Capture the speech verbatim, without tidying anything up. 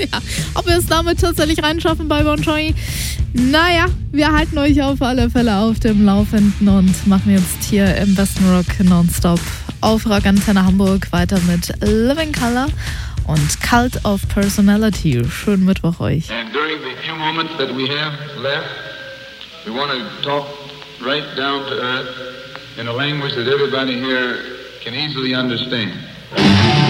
Ja, ob wir es damit tatsächlich reinschaffen bei Bon Jovi? Naja, wir halten euch auf alle Fälle auf dem Laufenden und machen jetzt hier im Besten Rock Nonstop auf Rock Antenne Hamburg weiter mit Living Color und Cult of Personality. Schönen Mittwoch euch. And during the few moments that we have left, we want to talk right down to earth in a language that everybody here can easily understand.